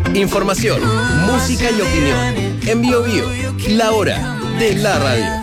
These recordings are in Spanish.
Información, música y opinión. En Bio Bio, la hora de la radio.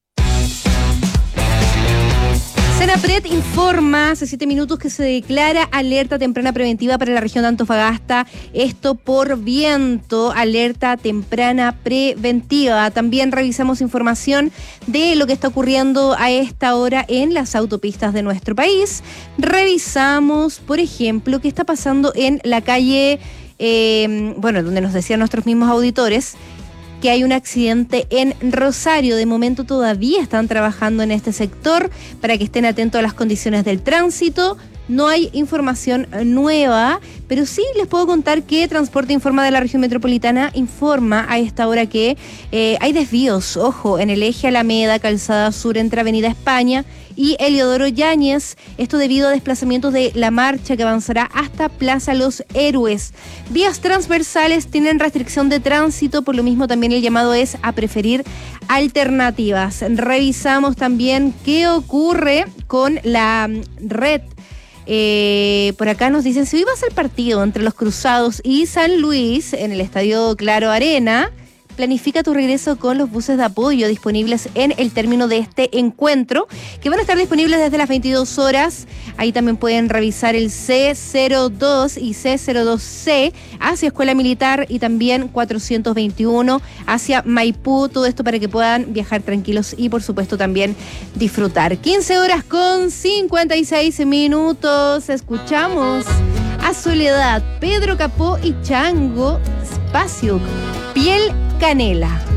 Senapred informa hace 7 minutos que se declara alerta temprana preventiva para la región de Antofagasta. Esto por viento, alerta temprana preventiva. También revisamos información de lo que está ocurriendo a esta hora en las autopistas de nuestro país. Revisamos, por ejemplo, qué está pasando en la calle, donde nos decían nuestros mismos auditores, que hay un accidente en Rosario. De momento todavía están trabajando en este sector para que estén atentos a las condiciones del tránsito. No hay información nueva, pero sí les puedo contar que Transporte Informa de la región metropolitana informa a esta hora que hay desvíos, ojo, en el eje Alameda, Calzada Sur entre Avenida España y Eliodoro Yáñez. Esto debido a desplazamientos de la marcha que avanzará hasta Plaza Los Héroes. Vías transversales tienen restricción de tránsito, por lo mismo también el llamado es a preferir alternativas. Revisamos también qué ocurre con la red. Por acá nos dicen, si hoy va a ser partido entre los Cruzados y San Luis en el Estadio Claro Arena, planifica tu regreso con los buses de apoyo disponibles en el término de este encuentro, que van a estar disponibles desde las 22 horas. Ahí también pueden revisar el C02 y C02C hacia Escuela Militar y también 421 hacia Maipú. Todo esto para que puedan viajar tranquilos y, por supuesto, también disfrutar. 15 horas con 56 minutos. Escuchamos a Soledad, Pedro Capó y Chango, Espacio, Piel Canela.